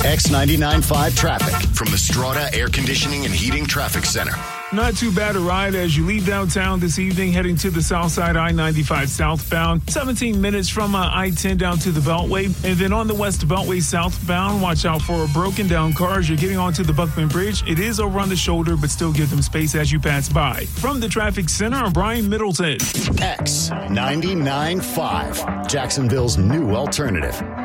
X99.5 traffic from the Strata Air Conditioning and Heating Traffic Center. Not too bad a ride as you leave downtown this evening, heading to the south side I-95 southbound. 17 minutes from I-10 down to the Beltway. And then on the west Beltway southbound, watch out for a broken down car as you're getting onto the Buckman Bridge. It is over on the shoulder, but still give them space as you pass by. From the traffic center, I'm Brian Middleton. X99.5, Jacksonville's new alternative.